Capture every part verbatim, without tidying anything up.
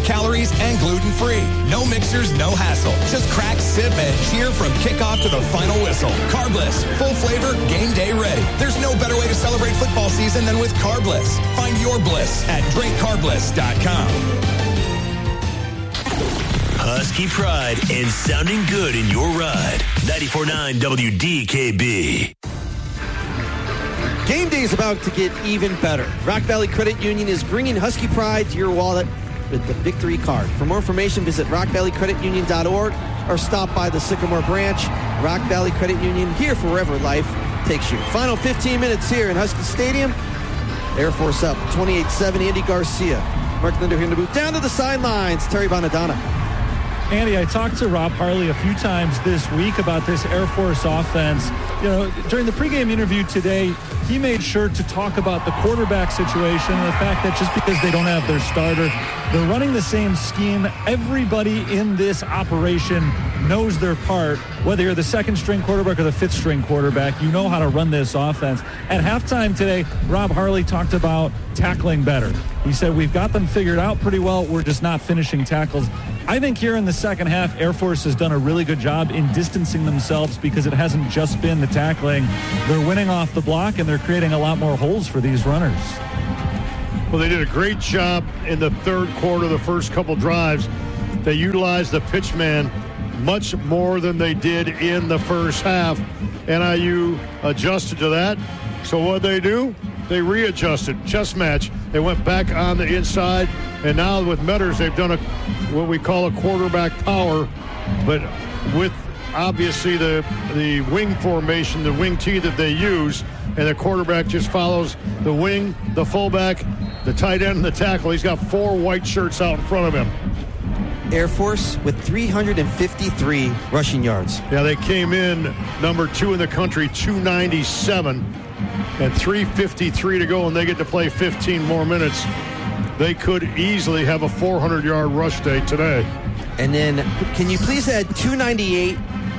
calories and gluten-free. No mixers, no hassle. Just crack, sip, and cheer from kickoff to the final whistle. Carbless, full flavor, game day ready. There's no better way to celebrate football season than with Carbless. Find your bliss at drink carbliss dot com. Husky pride and sounding good in your ride. ninety-four point nine W D K B. Game day is about to get even better. Rock Valley Credit Union is bringing Husky pride to your wallet with the Victory Card. For more information, visit rock valley credit union dot org or stop by the Sycamore branch. Rock Valley Credit Union, here for wherever life takes you. Final fifteen minutes here in Husky Stadium. Air Force up, twenty-eight seven, Andy Garcia. Mark Linder here in the booth. Down to the sidelines, Terry Bonadonna. Andy, I talked to Rob Harley a few times this week about this Air Force offense. You know, during the pregame interview today, he made sure to talk about the quarterback situation and the fact that just because they don't have their starter, they're running the same scheme. Everybody in this operation knows their part. Whether you're the second string quarterback or the fifth string quarterback, you know how to run this offense. At halftime today, Rob Harley talked about tackling better. He said, we've got them figured out pretty well. We're just not finishing tackles. I think here in the second half, Air Force has done a really good job in distancing themselves because it hasn't just been the tackling. They're winning off the block, and they're creating a lot more holes for these runners. Well, they did a great job in the third quarter, the first couple drives. They utilized the pitch man much more than they did in the first half. N I U adjusted to that. So what they do? They readjusted, chess match. They went back on the inside, and now with Metters, they've done a what we call a quarterback power, but with obviously the the wing formation, the wing tee that they use, and the quarterback just follows the wing, the fullback, the tight end, and the tackle. He's got four white shirts out in front of him. Air Force with three hundred fifty-three rushing yards. Yeah, they came in number two in the country, two ninety-seven, and three fifty-three to go, and they get to play fifteen more minutes. They could easily have a four hundred yard rush day today. And then, can you please add two ninety-eight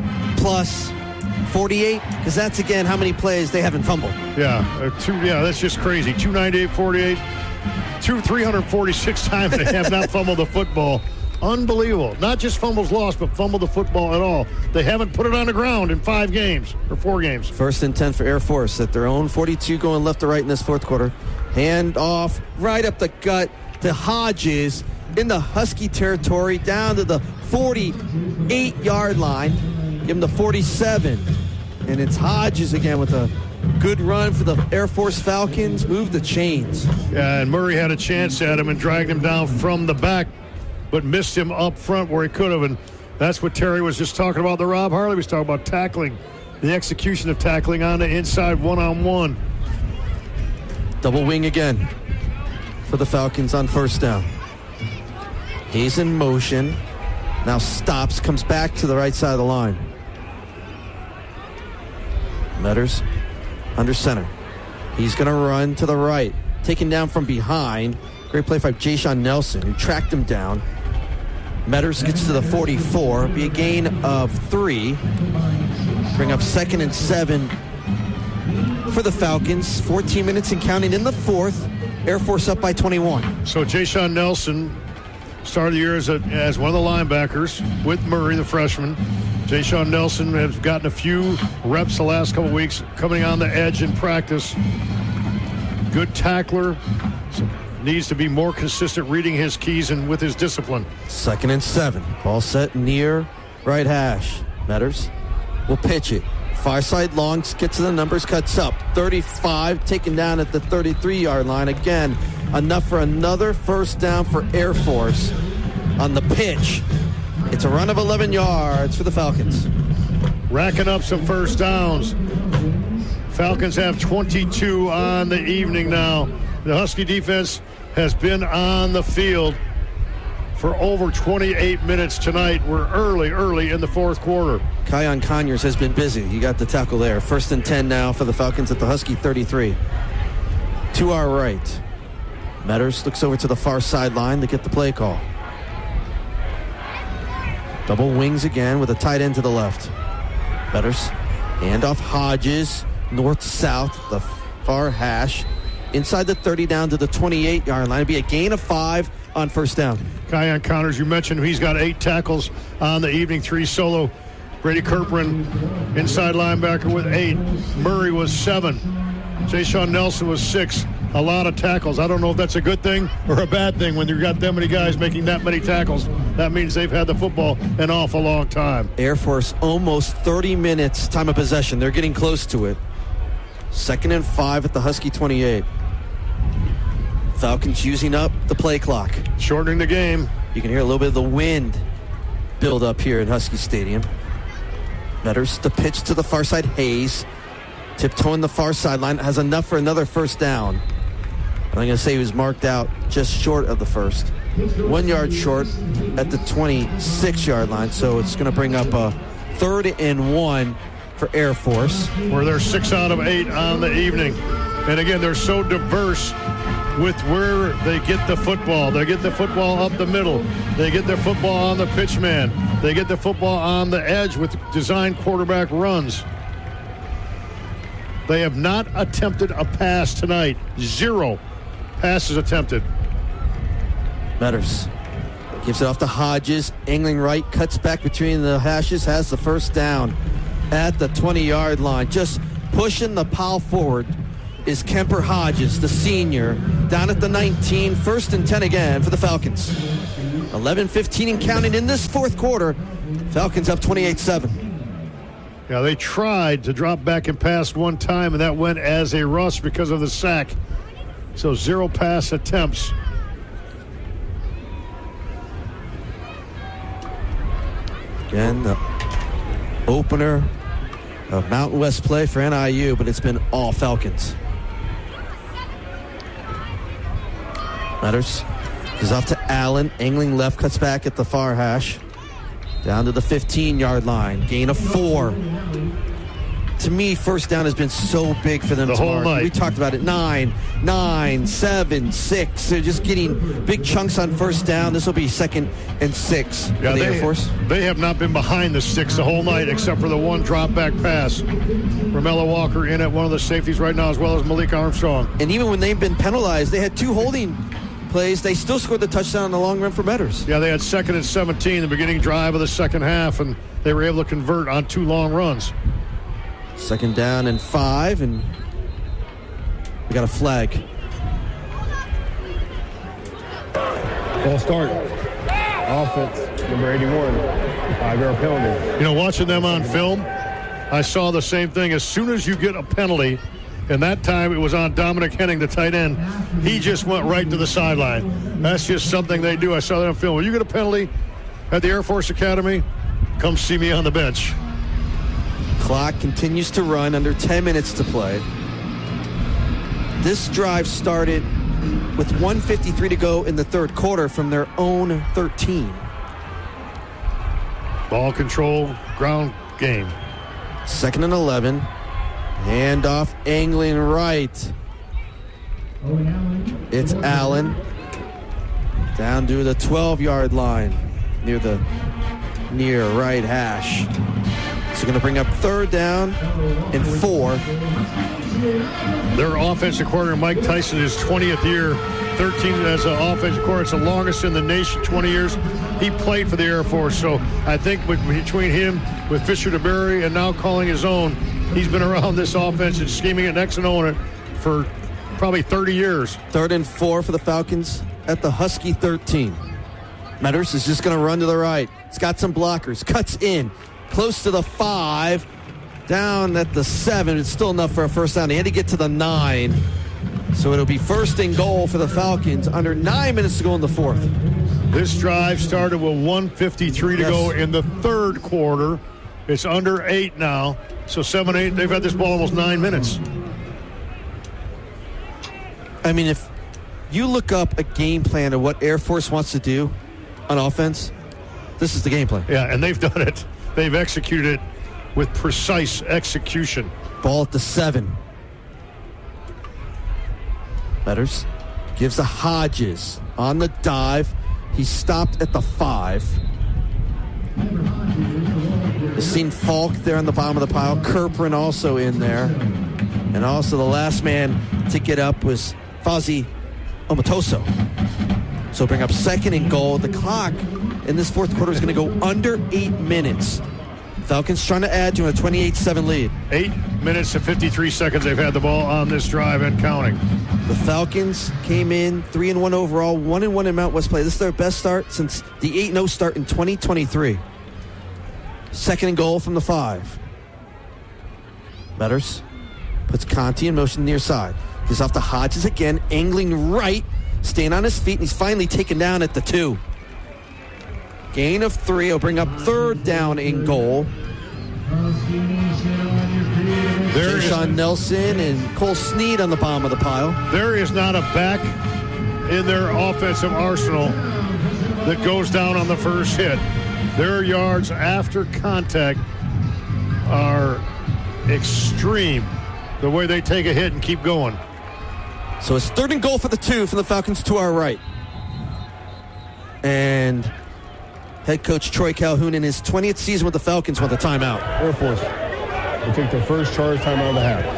plus forty-eight? Because that's, again, how many plays they haven't fumbled. Yeah, uh, two, yeah, that's just crazy. two ninety-eight, forty-eight, two, three hundred forty-six times they have not fumbled the football. Unbelievable. Not just fumbles lost, but fumbled the football at all. They haven't put it on the ground in five games or four games. First and ten for Air Force at their own forty-two, going left to right in this fourth quarter. Hand off right up the gut to Hodges in the Husky territory, down to the forty-eight yard line. Give him the forty-seven. And it's Hodges again with a good run for the Air Force Falcons. Move the chains. Yeah, and Murray had a chance at him and dragged him down from the back, but missed him up front where he could have. And that's what Terry was just talking about. The Rob Harley was talking about tackling, the execution of tackling on the inside one-on-one. Double wing again for the Falcons on first down. He's in motion. Now stops, comes back to the right side of the line. Metters under center. He's going to run to the right. Taken down from behind. Great play by Jayshon Nelson, who tracked him down. Metters gets to the forty-four. Be a gain of three. Bring up second and seven for the Falcons. fourteen minutes and counting in the fourth. Air Force up by twenty-one. So Jayshon Nelson started the year as, a, as one of the linebackers with Murray, the freshman. Jayshon Nelson has gotten a few reps the last couple weeks, coming on the edge in practice. Good tackler. So needs to be more consistent reading his keys and with his discipline. Second and seven. Ball set near right hash. Metters will pitch it. Far side long, gets to the numbers, cuts up. thirty-five, taken down at the thirty-three yard line. Again, enough for another first down for Air Force on the pitch. It's a run of eleven yards for the Falcons. Racking up some first downs. Falcons have twenty-two on the evening now. The Husky defense has been on the field for over twenty-eight minutes tonight. We're early, early in the fourth quarter. Kion Conyers has been busy. You got the tackle there. First and ten now for the Falcons at the Husky thirty-three. To our right. Metters looks over to the far sideline to get the play call. Double wings again with a tight end to the left. Metters. Hand off Hodges. North-south, the far hash. Inside the thirty down to the twenty-eight yard line. It'd be a gain of five on first down. Kyan Connors, you mentioned he's got eight tackles on the evening, three solo. Brady Kirkland, inside linebacker with eight. Murray was seven. Jay Sean Nelson was six. A lot of tackles. I don't know if that's a good thing or a bad thing when you've got that many guys making that many tackles. That means they've had the football an awful long time. Air Force almost thirty minutes time of possession. They're getting close to it. Second and five at the Husky twenty-eight. Falcons using up the play clock. Shortening the game. You can hear a little bit of the wind build up here in Husky Stadium. Metters the pitch to the far side. Hayes tiptoeing the far sideline. Has enough for another first down. I'm going to say he was marked out just short of the first. One yard short at the twenty-six-yard line. So it's going to bring up a third and one for Air Force. Where they're six out of eight on the evening. And again, they're so diverse with where they get the football. They get the football up the middle. They get their football on the pitch man. They get the football on the edge with designed quarterback runs. They have not attempted a pass tonight. Zero passes attempted. Metters gives it off to Hodges. Angling right, cuts back between the hashes, has the first down at the twenty-yard line. Just pushing the pile forward is Kemper Hodges, the senior, down at the nineteen. First and ten again for the Falcons. eleven fifteen and counting in this fourth quarter. Falcons up twenty-eight seven. Yeah, they tried to drop back and pass one time, and that went as a rush because of the sack. So zero pass attempts. Again, the opener of Mountain West play for N I U, but it's been all Falcons. Metters is off to Allen. Angling left, cuts back at the far hash. Down to the fifteen-yard line. Gain of four. To me, first down has been so big for them the tomorrow. whole night. We talked about it. Nine, nine, seven, six. They're just getting big chunks on first down. This will be second and six Yeah, for the they, Air Force. They have not been behind the sticks the whole night except for the one drop-back pass. Romello Walker in at one of the safeties right now, as well as Malik Armstrong. And even when they've been penalized, they had two holding plays. They still scored the touchdown on the long run for Metters. Yeah, they had second and seventeen, the beginning drive of the second half, and they were able to convert on two long runs. Second down and five, and we got a flag. Full start. Offense, number eighty-one. Five-yard penalty. You know, watching them on film, I saw the same thing. As soon as you get a penalty, and that time it was on Dominic Henning, the tight end, he just went right to the sideline. That's just something they do. I saw that on film. When you get a penalty at the Air Force Academy, come see me on the bench. Clock continues to run, under ten minutes to play. This drive started with one fifty-three to go in the third quarter from their own thirteen. Ball control, ground game. Second and eleven. Handoff, angling right. It's Allen. Down to the twelve-yard line near the near right hash. So going to bring up third down and four. Their offensive coordinator, Mike Tyson, is twentieth year, thirteen as an offensive coordinator. It's the longest in the nation, twenty years. He played for the Air Force, so I think with, between him, with Fisher DeBerry, and now calling his own, he's been around this offense and scheming it next and owning it for probably thirty years. Third and four for the Falcons at the Husky thirteen. Metters is just going to run to the right. He's got some blockers. Cuts in. Close to the five. Down at the seven. It's still enough for a first down. He had to get to the nine. So it'll be first and goal for the Falcons. Under nine minutes to go in the fourth. This drive started with one fifty-three to Yes. go in the third quarter. It's under eight now. So seven, eight, they've had this ball almost nine minutes. I mean, if you look up a game plan of what Air Force wants to do on offense, this is the game plan. Yeah, and they've done it. They've executed it with precise execution. Ball at the seven. Metters gives to Hodges on the dive. He stopped at the five. You've seen Falk there on the bottom of the pile. Kerprin also in there. And also the last man to get up was Fozzie Omatoso. So bring up second and goal. The clock in this fourth quarter is going to go under eight minutes. Falcons trying to add to a twenty-eight seven lead. Eight minutes and fifty-three seconds they've had the ball on this drive and counting. The Falcons came in three and one overall, one and one in Mount West play. This is their best start since the eight and oh start in twenty twenty-three. Second and goal from the five. Betters puts Conti in motion near side. He's off to Hodges again, angling right, staying on his feet, and he's finally taken down at the two. Gain of three. He'll bring up third down and goal. There Sean is, Nelson and Cole Snead on the bottom of the pile. there is not a back in their offensive arsenal that goes down on the first hit. Their yards after contact are extreme, the way they take a hit and keep going. So it's third and goal for the two from the Falcons to our right. And head coach Troy Calhoun in his twentieth season with the Falcons with a timeout. Air Force will take their first charge timeout of the half.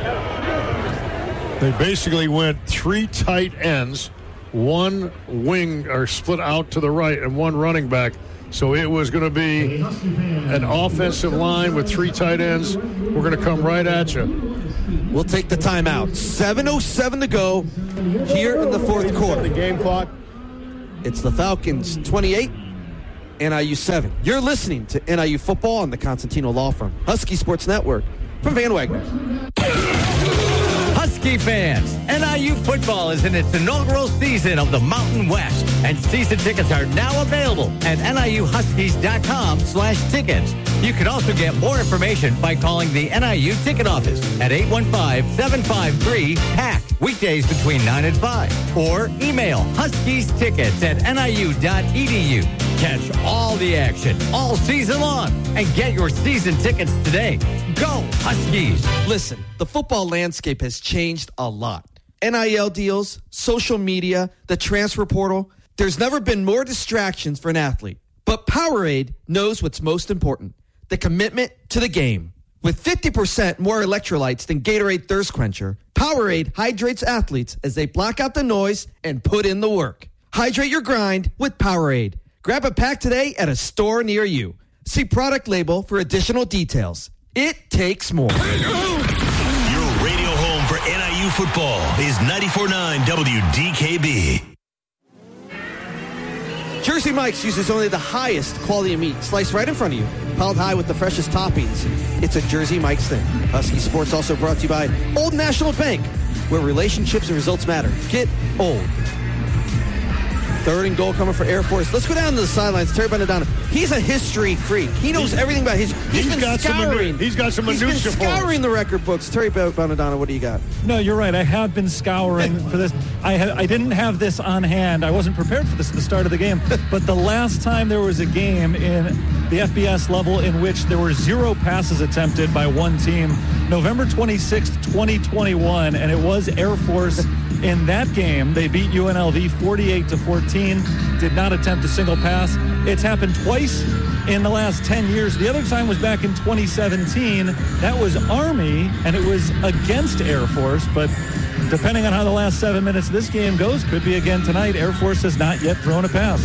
They basically went three tight ends, one wing or split out to the right, and one running back. So it was going to be an offensive line with three tight ends. We're going to come right at you. We'll take the timeout. seven oh seven to go here in the fourth quarter. The game clock. It's the Falcons twenty-eight, N I U seven. You're listening to N I U Football on the Constantino Law Firm, Husky Sports Network, from Van Wagner. Husky fans, N I U football is in its inaugural season of the Mountain West, and season tickets are now available at N I U Huskies dot com slash tickets. You can also get more information by calling the N I U ticket office at eight one five, seven five three, P A C, weekdays between nine and five, or email Huskies tickets at N I U dot E D U. Catch all the action all season long and get your season tickets today. Go Huskies! Listen, the football landscape has changed a lot. N I L deals, social media, the transfer portal. There's never been more distractions for an athlete. But Powerade knows what's most important. The commitment to the game. With fifty percent more electrolytes than Gatorade Thirst Quencher, Powerade hydrates athletes as they block out the noise and put in the work. Hydrate your grind with Powerade. Grab a pack today at a store near you. See product label for additional details. It takes more. Your radio home for N I U football is ninety-four point nine W D K B. Jersey Mike's uses only the highest quality of meat, sliced right in front of you, piled high with the freshest toppings. It's a Jersey Mike's thing. Husky Sports also brought to you by Old National Bank, where relationships and results matter. Get old. Third and goal coming for Air Force. Let's go down to the sidelines. Terry Bonadonna. He's a history freak. He knows everything about history. He's, He's been got some scouring. minu- he's got some He's been minutia for us. scouring the record books. Terry Bonadonna, what do you got? No, you're right. I have been scouring for this. I ha- I didn't have this on hand. I wasn't prepared for this at the start of the game. But the last time there was a game in the F B S level in which there were zero passes attempted by one team, November twenty-sixth, twenty twenty-one, and it was Air Force in that game. They beat U N L V forty-eight to fourteen, did not attempt a single pass. It's happened twice in the last ten years. The other time was back in twenty seventeen. That was Army, and it was against Air Force, but depending on how the last seven minutes of this game goes, could be again tonight. Air Force has not yet thrown a pass.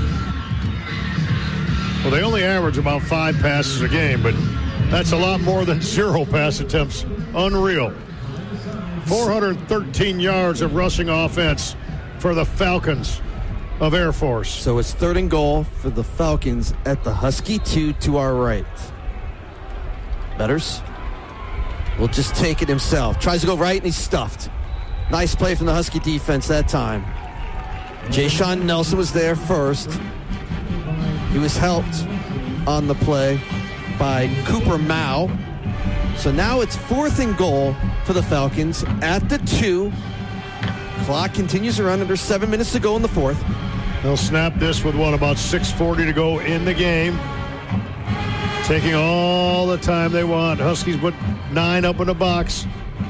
Well, they only average about five passes a game, but that's a lot more than zero pass attempts. Unreal. four hundred thirteen yards of rushing offense for the Falcons of Air Force. So it's third and goal for the Falcons at the Husky two to our right. Betters will just take it himself. Tries to go right, and he's stuffed. Nice play from the Husky defense that time. Jay Sean Nelson was there first. He was helped on the play by Cooper Mao. So now it's fourth and goal for the Falcons at the two. Clock continues to run under seven minutes to go in the fourth. They'll snap this with, what, about six forty to go in the game. Taking all the time they want. Huskies put nine up in the box.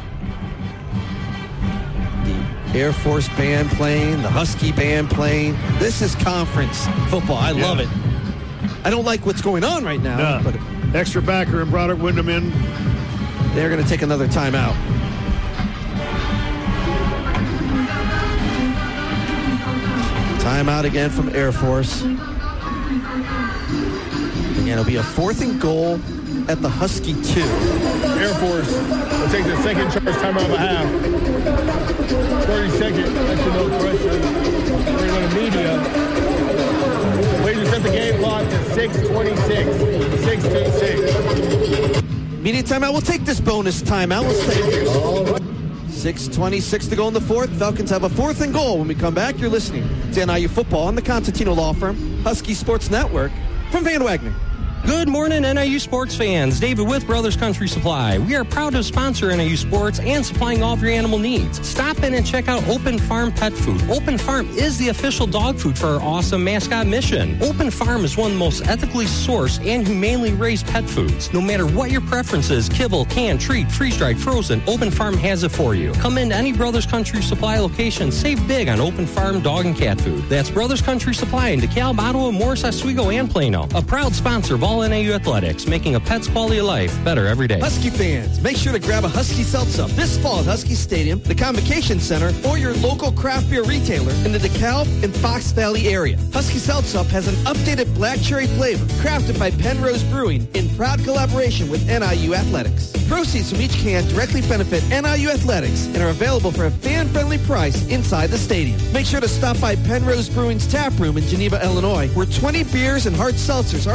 The Air Force band playing, the Husky band playing. This is conference football. I love Yeah. it. I don't like what's going on right now, Nah. but Extra backer and Broderick Wyndham in. they're going to take another timeout. Timeout again from Air Force. Again, it'll be a fourth and goal at the Husky two. Air Force will take the second charge timeout of a half. thirty second extra no pressure. We're going to media. Wait to set the game clock to six twenty-six. six twenty-six. Media timeout. We'll take this bonus timeout. Let's take it. six twenty-six to go in the fourth. Falcons have a fourth and goal. When we come back, you're listening to N I U Football on the Constantino Law Firm, Husky Sports Network from Van Wagner. Good morning, N I U sports fans. David with Brothers Country Supply. We are proud to sponsor N I U sports and supplying all of your animal needs. Stop in and check out Open Farm Pet Food. Open Farm is the official dog food for our awesome mascot mission. Open Farm is one of the most ethically sourced and humanely raised pet foods. No matter what your preference is, kibble, canned, treat, freeze-dried, frozen, Open Farm has it for you. Come into any Brothers Country Supply location. Save big on Open Farm dog and cat food. That's Brothers Country Supply in DeKalb, Ottawa, Morris, Oswego, and Plano. A proud sponsor of all N I U athletics, making a pet's quality of life better every day. Husky fans, make sure to grab a Husky Seltz-Up this fall at Husky Stadium, the Convocation Center, or your local craft beer retailer in the DeKalb and Fox Valley area. Husky Seltz-Up has an updated black cherry flavor crafted by Penrose Brewing in proud collaboration with N I U Athletics. Proceeds from each can directly benefit N I U Athletics and are available for a fan-friendly price inside the stadium. Make sure to stop by Penrose Brewing's tap room in Geneva, Illinois, where twenty beers and hard seltzers are